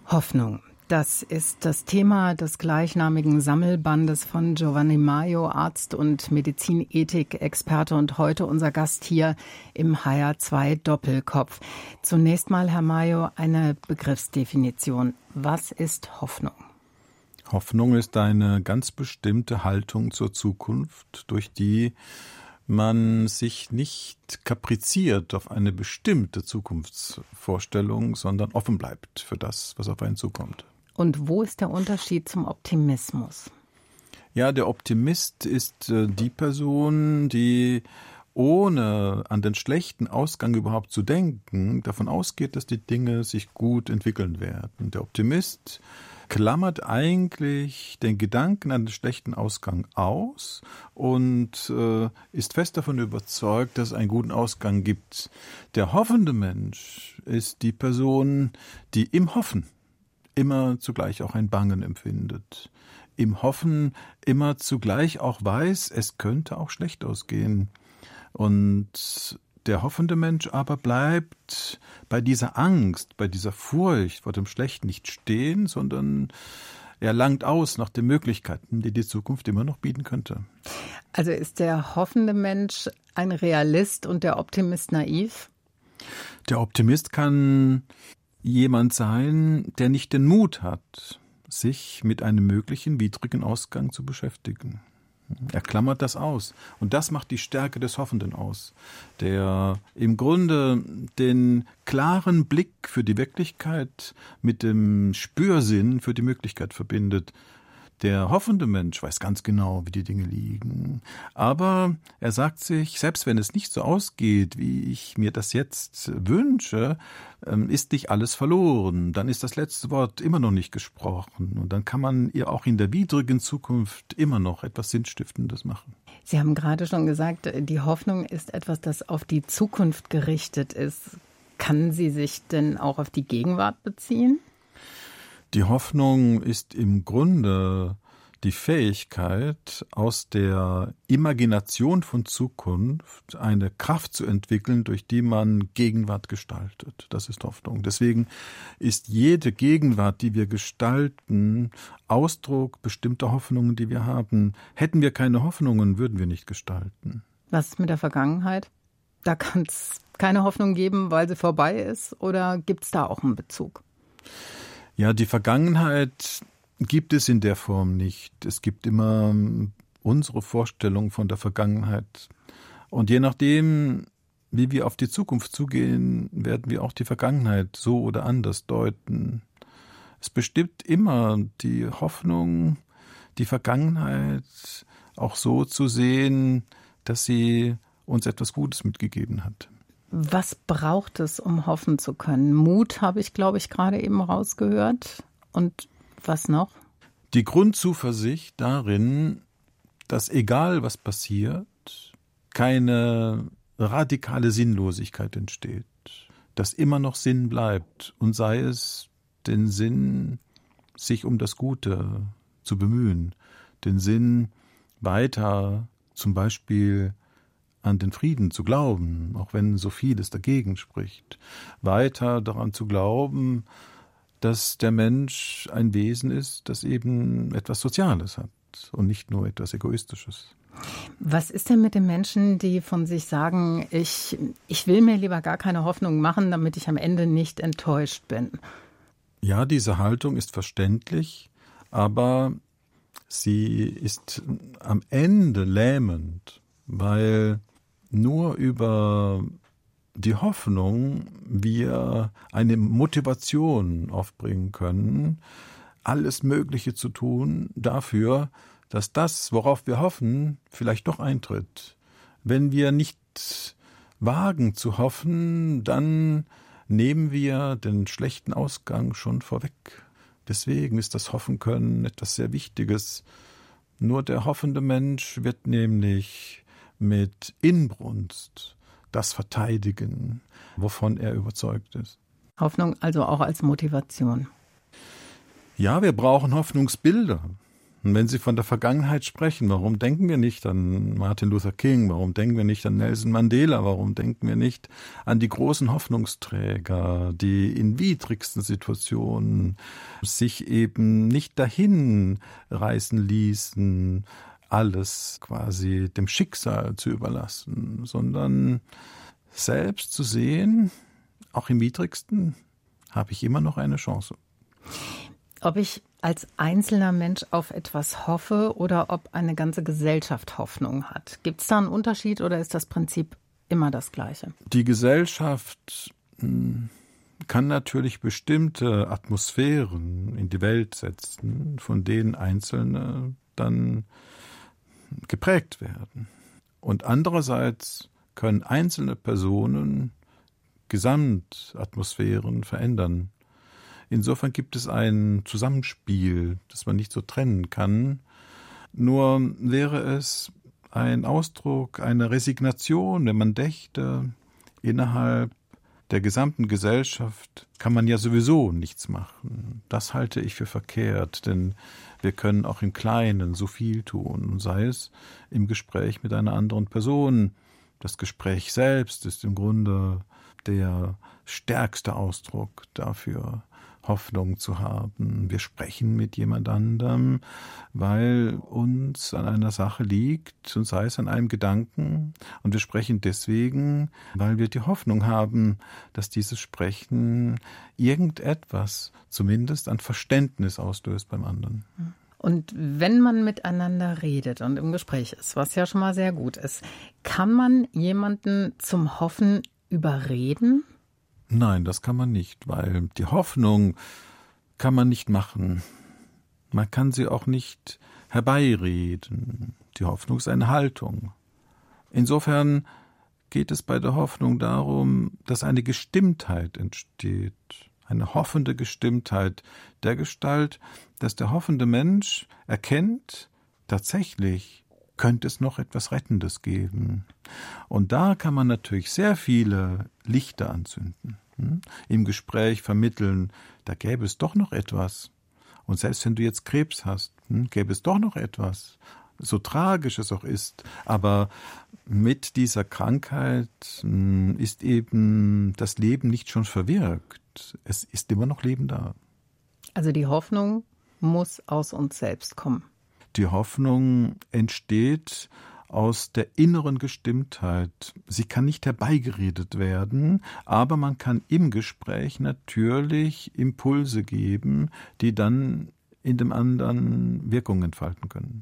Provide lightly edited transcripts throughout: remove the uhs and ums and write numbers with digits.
Hoffnung. Das ist das Thema des gleichnamigen Sammelbandes von Giovanni Maio, Arzt und Medizinethik-Experte und heute unser Gast hier im HR2 Doppelkopf. Zunächst mal, Herr Maio, eine Begriffsdefinition. Was ist Hoffnung? Hoffnung ist eine ganz bestimmte Haltung zur Zukunft, durch die man sich nicht kapriziert auf eine bestimmte Zukunftsvorstellung, sondern offen bleibt für das, was auf einen zukommt. Und wo ist der Unterschied zum Optimismus? Ja, der Optimist ist die Person, die ohne an den schlechten Ausgang überhaupt zu denken, davon ausgeht, dass die Dinge sich gut entwickeln werden. Der Optimist klammert eigentlich den Gedanken an den schlechten Ausgang aus und ist fest davon überzeugt, dass es einen guten Ausgang gibt. Der hoffende Mensch ist die Person, die im Hoffen immer zugleich auch ein Bangen empfindet. Im Hoffen immer zugleich auch weiß, es könnte auch schlecht ausgehen. Und der hoffende Mensch aber bleibt bei dieser Angst, bei dieser Furcht vor dem Schlechten nicht stehen, sondern er langt aus nach den Möglichkeiten, die die Zukunft immer noch bieten könnte. Also ist der hoffende Mensch ein Realist und der Optimist naiv? Der Optimist kann jemand sein, der nicht den Mut hat, sich mit einem möglichen widrigen Ausgang zu beschäftigen. Er klammert das aus. Und das macht die Stärke des Hoffenden aus, der im Grunde den klaren Blick für die Wirklichkeit mit dem Spürsinn für die Möglichkeit verbindet. Der hoffende Mensch weiß ganz genau, wie die Dinge liegen. Aber er sagt sich, selbst wenn es nicht so ausgeht, wie ich mir das jetzt wünsche, ist nicht alles verloren. Dann ist das letzte Wort immer noch nicht gesprochen. Und dann kann man ihr auch in der widrigen Zukunft immer noch etwas Sinnstiftendes machen. Sie haben gerade schon gesagt, die Hoffnung ist etwas, das auf die Zukunft gerichtet ist. Kann sie sich denn auch auf die Gegenwart beziehen? Die Hoffnung ist im Grunde die Fähigkeit, aus der Imagination von Zukunft eine Kraft zu entwickeln, durch die man Gegenwart gestaltet. Das ist Hoffnung. Deswegen ist jede Gegenwart, die wir gestalten, Ausdruck bestimmter Hoffnungen, die wir haben. Hätten wir keine Hoffnungen, würden wir nicht gestalten. Was ist mit der Vergangenheit? Da kann es keine Hoffnung geben, weil sie vorbei ist, oder gibt es da auch einen Bezug? Ja, die Vergangenheit gibt es in der Form nicht. Es gibt immer unsere Vorstellung von der Vergangenheit. Und je nachdem, wie wir auf die Zukunft zugehen, werden wir auch die Vergangenheit so oder anders deuten. Es bestimmt immer die Hoffnung, die Vergangenheit auch so zu sehen, dass sie uns etwas Gutes mitgegeben hat. Was braucht es, um hoffen zu können? Mut habe ich, glaube ich, gerade eben rausgehört. Und was noch? Die Grundzuversicht darin, dass egal was passiert, keine radikale Sinnlosigkeit entsteht. Dass immer noch Sinn bleibt. Und sei es den Sinn, sich um das Gute zu bemühen. Den Sinn, weiter zum Beispiel an den Frieden zu glauben, auch wenn so vieles dagegen spricht. Weiter daran zu glauben, dass der Mensch ein Wesen ist, das eben etwas Soziales hat und nicht nur etwas Egoistisches. Was ist denn mit den Menschen, die von sich sagen, ich will mir lieber gar keine Hoffnung machen, damit ich am Ende nicht enttäuscht bin? Ja, diese Haltung ist verständlich, aber sie ist am Ende lähmend, weil nur über die Hoffnung wir eine Motivation aufbringen können, alles Mögliche zu tun dafür, dass das, worauf wir hoffen, vielleicht doch eintritt. Wenn wir nicht wagen zu hoffen, dann nehmen wir den schlechten Ausgang schon vorweg. Deswegen ist das Hoffen können etwas sehr Wichtiges. Nur der hoffende Mensch wird nämlich mit Inbrunst das verteidigen, wovon er überzeugt ist. Hoffnung also auch als Motivation. Ja, wir brauchen Hoffnungsbilder. Und wenn Sie von der Vergangenheit sprechen, warum denken wir nicht an Martin Luther King? Warum denken wir nicht an Nelson Mandela? Warum denken wir nicht an die großen Hoffnungsträger, die in widrigsten Situationen sich eben nicht dahin reißen ließen, alles quasi dem Schicksal zu überlassen, sondern selbst zu sehen, auch im widrigsten habe ich immer noch eine Chance. Ob ich als einzelner Mensch auf etwas hoffe oder ob eine ganze Gesellschaft Hoffnung hat. Gibt es da einen Unterschied oder ist das Prinzip immer das Gleiche? Die Gesellschaft kann natürlich bestimmte Atmosphären in die Welt setzen, von denen Einzelne dann geprägt werden. Und andererseits können einzelne Personen Gesamtatmosphären verändern. Insofern gibt es ein Zusammenspiel, das man nicht so trennen kann. Nur wäre es ein Ausdruck einer Resignation, wenn man dächte, innerhalb der gesamten Gesellschaft kann man ja sowieso nichts machen. Das halte ich für verkehrt, denn wir können auch im Kleinen so viel tun, sei es im Gespräch mit einer anderen Person. Das Gespräch selbst ist im Grunde der stärkste Ausdruck dafür, Hoffnung zu haben. Wir sprechen mit jemand anderem, weil uns an einer Sache liegt, und sei es an einem Gedanken. Und wir sprechen deswegen, weil wir die Hoffnung haben, dass dieses Sprechen irgendetwas zumindest an Verständnis auslöst beim anderen. Und wenn man miteinander redet und im Gespräch ist, was ja schon mal sehr gut ist, kann man jemanden zum Hoffen überreden? Nein, das kann man nicht, weil die Hoffnung kann man nicht machen. Man kann sie auch nicht herbeireden. Die Hoffnung ist eine Haltung. Insofern geht es bei der Hoffnung darum, dass eine Gestimmtheit entsteht, eine hoffende Gestimmtheit der Gestalt, dass der hoffende Mensch erkennt, tatsächlich könnte es noch etwas Rettendes geben. Und da kann man natürlich sehr viele Lichter anzünden, im Gespräch vermitteln, da gäbe es doch noch etwas. Und selbst wenn du jetzt Krebs hast, gäbe es doch noch etwas, so tragisch es auch ist. Aber mit dieser Krankheit ist eben das Leben nicht schon verwirkt. Es ist immer noch Leben da. Also die Hoffnung muss aus uns selbst kommen. Die Hoffnung entsteht aus der inneren Gestimmtheit. Sie kann nicht herbeigeredet werden, aber man kann im Gespräch natürlich Impulse geben, die dann in dem anderen Wirkung entfalten können.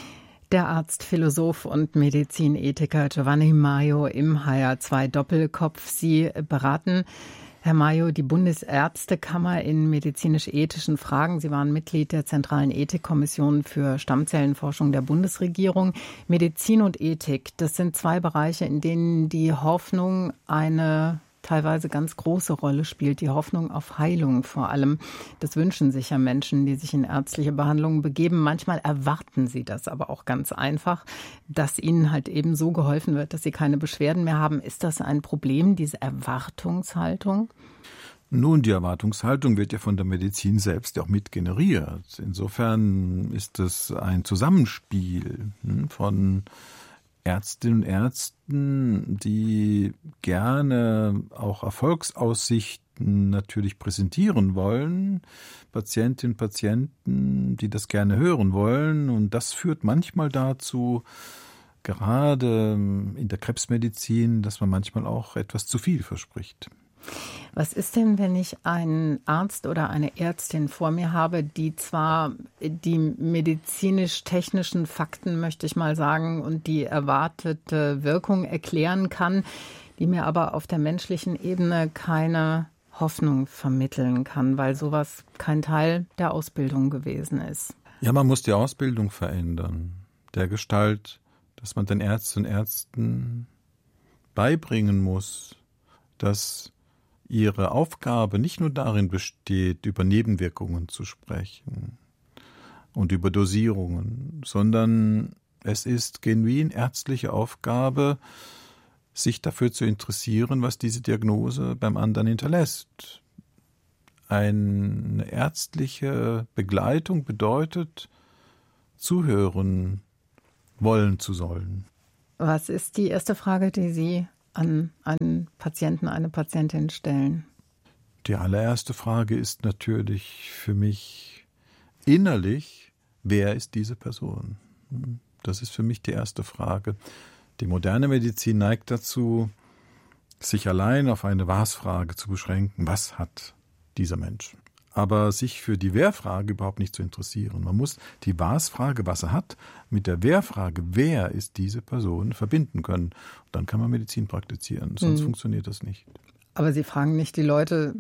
Der Arzt, Philosoph und Medizinethiker Giovanni Maio im HR2 Doppelkopf. Sie beraten, Herr Maio, die Bundesärztekammer in medizinisch-ethischen Fragen. Sie waren Mitglied der Zentralen Ethikkommission für Stammzellenforschung der Bundesregierung. Medizin und Ethik, das sind zwei Bereiche, in denen die Hoffnung eine teilweise ganz große Rolle spielt. Die Hoffnung auf Heilung vor allem. Das wünschen sich ja Menschen, die sich in ärztliche Behandlungen begeben. Manchmal erwarten sie das aber auch ganz einfach, dass ihnen halt eben so geholfen wird, dass sie keine Beschwerden mehr haben. Ist das ein Problem, diese Erwartungshaltung? Nun, die Erwartungshaltung wird ja von der Medizin selbst auch mit generiert. Insofern ist es ein Zusammenspiel von Ärztinnen und Ärzten, die gerne auch Erfolgsaussichten natürlich präsentieren wollen, Patientinnen und Patienten, die das gerne hören wollen. Und das führt manchmal dazu, gerade in der Krebsmedizin, dass man manchmal auch etwas zu viel verspricht. Was ist denn, wenn ich einen Arzt oder eine Ärztin vor mir habe, die zwar die medizinisch-technischen Fakten, möchte ich mal sagen, und die erwartete Wirkung erklären kann, die mir aber auf der menschlichen Ebene keine Hoffnung vermitteln kann, weil sowas kein Teil der Ausbildung gewesen ist? Ja, man muss die Ausbildung verändern, der Gestalt, dass man den Ärztinnen und Ärzten beibringen muss, dass ihre Aufgabe nicht nur darin besteht, über Nebenwirkungen zu sprechen und über Dosierungen, sondern es ist genuin ärztliche Aufgabe, sich dafür zu interessieren, was diese Diagnose beim anderen hinterlässt. Eine ärztliche Begleitung bedeutet, zuhören wollen zu sollen. Was ist die erste Frage, die Sie an einen Patienten, eine Patientin stellen? Die allererste Frage ist natürlich für mich innerlich, wer ist diese Person? Das ist für mich die erste Frage. Die moderne Medizin neigt dazu, sich allein auf eine Was-Frage zu beschränken. Was hat dieser Mensch? Aber sich für die Wer-Frage überhaupt nicht zu interessieren. Man muss die Was-Frage, was er hat, mit der Wer-Frage, wer ist diese Person, verbinden können. Und dann kann man Medizin praktizieren, sonst funktioniert das nicht. Aber Sie fragen nicht die Leute,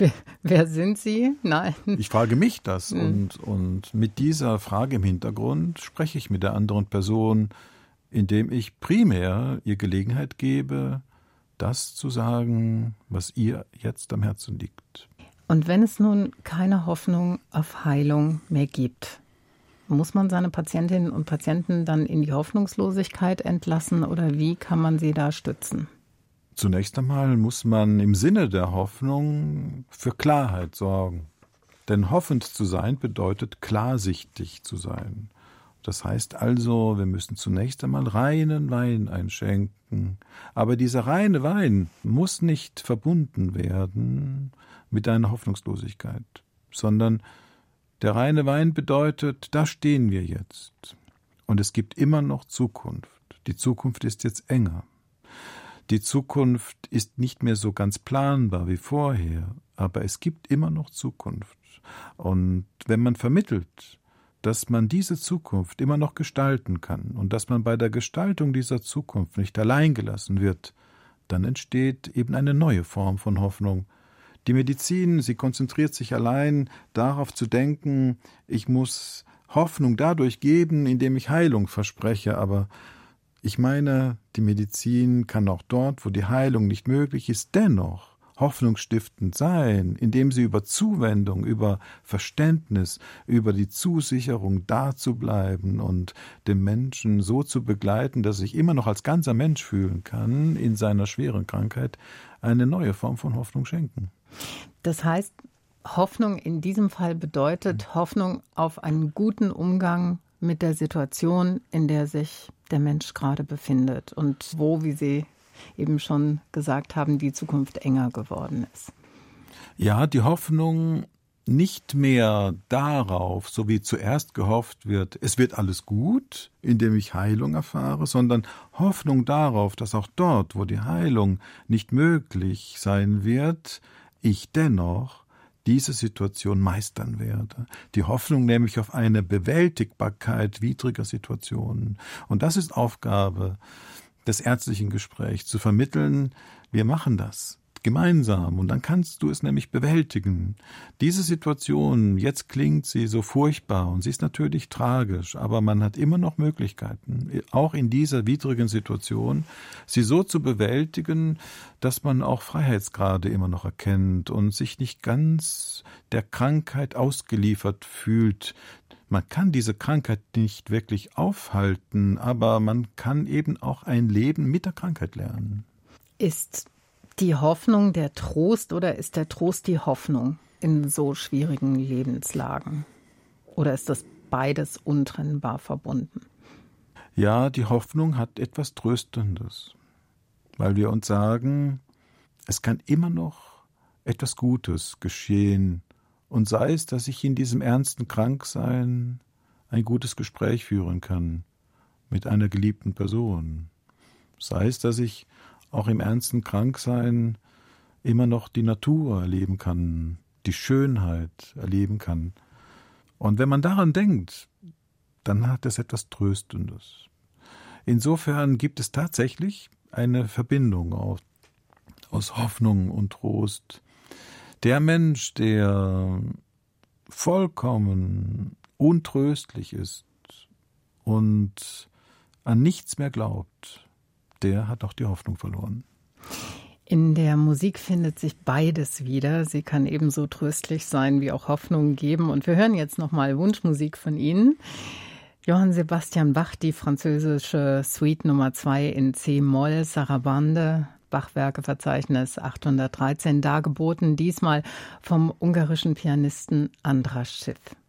wer sind Sie? Nein. Ich frage mich das und mit dieser Frage im Hintergrund spreche ich mit der anderen Person, indem ich primär ihr Gelegenheit gebe, das zu sagen, was ihr jetzt am Herzen liegt. Und wenn es nun keine Hoffnung auf Heilung mehr gibt, muss man seine Patientinnen und Patienten dann in die Hoffnungslosigkeit entlassen oder wie kann man sie da stützen? Zunächst einmal muss man im Sinne der Hoffnung für Klarheit sorgen. Denn hoffend zu sein bedeutet klarsichtig zu sein. Das heißt also, wir müssen zunächst einmal reinen Wein einschenken. Aber dieser reine Wein muss nicht verbunden werden mit einer Hoffnungslosigkeit, sondern der reine Wein bedeutet, da stehen wir jetzt. Und es gibt immer noch Zukunft. Die Zukunft ist jetzt enger. Die Zukunft ist nicht mehr so ganz planbar wie vorher, aber es gibt immer noch Zukunft. Und wenn man vermittelt, dass man diese Zukunft immer noch gestalten kann und dass man bei der Gestaltung dieser Zukunft nicht allein gelassen wird, dann entsteht eben eine neue Form von Hoffnung. Die Medizin, sie konzentriert sich allein darauf zu denken, ich muss Hoffnung dadurch geben, indem ich Heilung verspreche, aber ich meine, die Medizin kann auch dort, wo die Heilung nicht möglich ist, dennoch hoffnungsstiftend sein, indem sie über Zuwendung, über Verständnis, über die Zusicherung da zu bleiben und den Menschen so zu begleiten, dass er sich immer noch als ganzer Mensch fühlen kann, in seiner schweren Krankheit eine neue Form von Hoffnung schenken. Das heißt, Hoffnung in diesem Fall bedeutet Hoffnung auf einen guten Umgang mit der Situation, in der sich der Mensch gerade befindet und wo, wie Sie eben schon gesagt haben, die Zukunft enger geworden ist. Ja, die Hoffnung nicht mehr darauf, so wie zuerst gehofft wird, es wird alles gut, indem ich Heilung erfahre, sondern Hoffnung darauf, dass auch dort, wo die Heilung nicht möglich sein wird, ich dennoch diese Situation meistern werde. Die Hoffnung nämlich auf eine Bewältigbarkeit widriger Situationen. Und das ist Aufgabe des ärztlichen Gesprächs, zu vermitteln, wir machen das gemeinsam und dann kannst du es nämlich bewältigen. Diese Situation, jetzt klingt sie so furchtbar und sie ist natürlich tragisch, aber man hat immer noch Möglichkeiten, auch in dieser widrigen Situation, sie so zu bewältigen, dass man auch Freiheitsgrade immer noch erkennt und sich nicht ganz der Krankheit ausgeliefert fühlt. Man kann diese Krankheit nicht wirklich aufhalten, aber man kann eben auch ein Leben mit der Krankheit lernen. Ist die Hoffnung der Trost oder ist der Trost die Hoffnung in so schwierigen Lebenslagen? Oder ist das beides untrennbar verbunden? Ja, die Hoffnung hat etwas Tröstendes, weil wir uns sagen, es kann immer noch etwas Gutes geschehen. Und sei es, dass ich in diesem ernsten Kranksein ein gutes Gespräch führen kann mit einer geliebten Person. Sei es, dass ich auch im ernsten Kranksein immer noch die Natur erleben kann, die Schönheit erleben kann. Und wenn man daran denkt, dann hat es etwas Tröstendes. Insofern gibt es tatsächlich eine Verbindung aus Hoffnung und Trost. Der Mensch, der vollkommen untröstlich ist und an nichts mehr glaubt, der hat auch die Hoffnung verloren. In der Musik findet sich beides wieder. Sie kann ebenso tröstlich sein wie auch Hoffnung geben. Und wir hören jetzt nochmal Wunschmusik von Ihnen. Johann Sebastian Bach, die französische Suite Nummer 2 in C-Moll, Sarabande, Bachwerkeverzeichnis 813, dargeboten, diesmal vom ungarischen Pianisten András Schiff.